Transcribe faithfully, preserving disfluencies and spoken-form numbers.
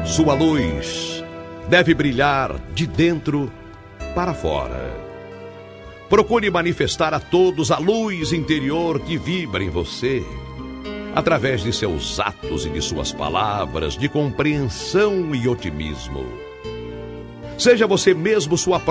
Sua luz deve brilhar de dentro para fora. Procure manifestar a todos a luz interior que vibra em você, através de seus atos e de suas palavras de compreensão e otimismo. Seja você mesmo sua